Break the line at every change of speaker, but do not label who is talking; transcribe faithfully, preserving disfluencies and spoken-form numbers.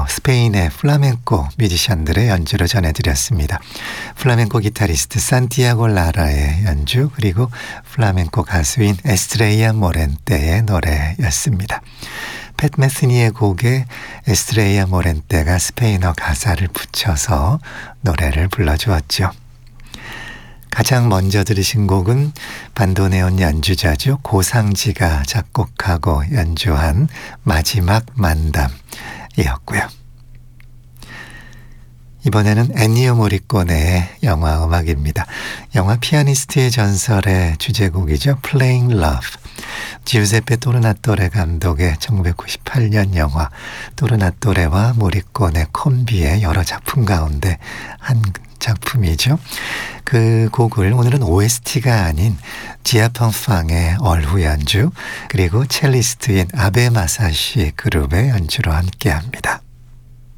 스페인의 플라멩코 뮤지션들의 연주로 전해드렸습니다. 플라멩코 기타리스트 산티아고 라라의 연주, 그리고 플라멩코 가수인 에스트레이아 모렌테의 노래였습니다. 팻 메스니의 곡에 에스트레이아 모렌테가 스페인어 가사를 붙여서 노래를 불러주었죠. 가장 먼저 들으신 곡은 반도네온 연주자죠. 고상지가 작곡하고 연주한 마지막 만담이었고요. 이번에는 엔니오 모리코네의 영화 음악입니다. 영화 피아니스트의 전설의 주제곡이죠. Playing Love. 지우세페 토르나토레 감독의 천구백구십팔 년 영화 토르나토레와 모리코네 콤비의 여러 작품 가운데 한 작품이죠. 그 곡을 오늘은 오에스티가 아닌 지아펑팡의 얼후 연주, 그리고 첼리스트인 아베 마사시 그룹의 연주로 함께합니다.